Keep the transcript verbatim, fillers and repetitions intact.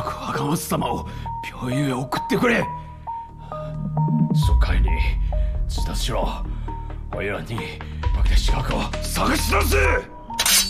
く赤松様を病院へ送ってくれ。疎開に自殺しろ。おいらに爆弾資格を探し出せ。